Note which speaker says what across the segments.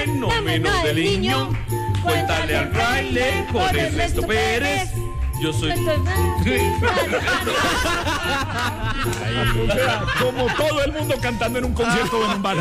Speaker 1: fenómeno del niño. Cuéntale al fraile con Ernesto Pérez. Yo soy...
Speaker 2: Como todo el mundo cantando en un concierto o en un bar.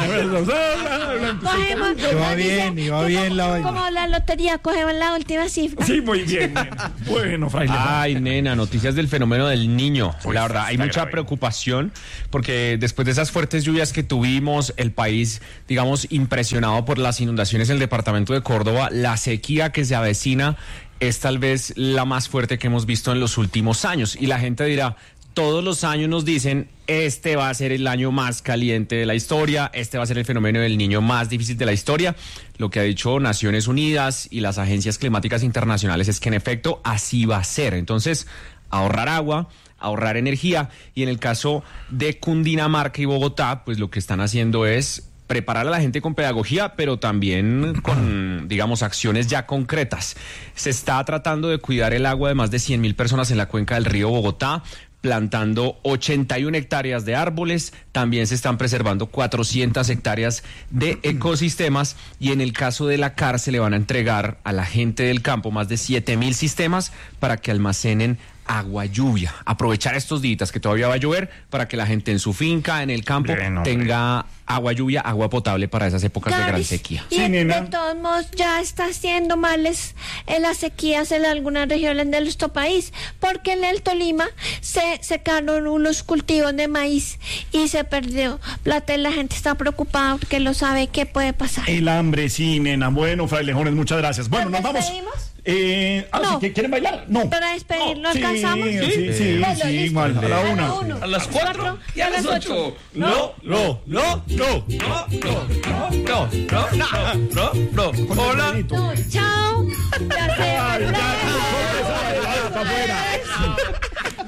Speaker 3: Iba bien la vaina.
Speaker 4: Como la lotería, cogemos la última cifra.
Speaker 2: Sí, muy bien, nena. Bueno, fraile.
Speaker 5: Ay, nena, noticias del fenómeno del niño.
Speaker 2: Pues
Speaker 5: la verdad, hay mucha preocupación porque después de esas fuertes lluvias que tuvimos, el país, digamos, impresionado por las inundaciones en el departamento de Córdoba, la sequía que se avecina es tal vez la más fuerte que hemos visto en los últimos años. Y la gente dirá, todos los años nos dicen, este va a ser el año más caliente de la historia, este va a ser el fenómeno del niño más difícil de la historia. Lo que ha dicho Naciones Unidas y las agencias climáticas internacionales es que en efecto así va a ser. Entonces, ahorrar agua, ahorrar energía. Y en el caso de Cundinamarca y Bogotá, pues lo que están haciendo es preparar a la gente con pedagogía, pero también con, digamos, acciones ya concretas. Se está tratando de cuidar el agua de más de 100.000 personas en la cuenca del río Bogotá, plantando 81 hectáreas de árboles, también se están preservando 400 hectáreas de ecosistemas y en el caso de la CAR se le van a entregar a la gente del campo más de 7.000 sistemas para que almacenen agua lluvia. Aprovechar estos días que todavía va a llover para que la gente en su finca, en el campo, tenga agua lluvia, agua potable para esas épocas de gran sequía.
Speaker 4: Y de todos modos ya está haciendo males en las sequías en algunas regiones de nuestro país, porque en el Tolima se secaron unos cultivos de maíz y se perdió plata y la gente está preocupada porque no sabe qué puede pasar.
Speaker 2: El hambre, sí, nena. Bueno, frailejones, muchas gracias. Bueno, nos vamos.
Speaker 4: No.
Speaker 2: ¿Sí, ¿quieren bailar? No.
Speaker 4: Para despedirnos,
Speaker 2: Sí,
Speaker 4: ¿alcanzamos?
Speaker 2: sí, igual, a la una.
Speaker 1: A las 4 y a las 8.
Speaker 2: No.
Speaker 1: Hola.
Speaker 4: Chao. Ya se
Speaker 2: Ay, ya, afuera.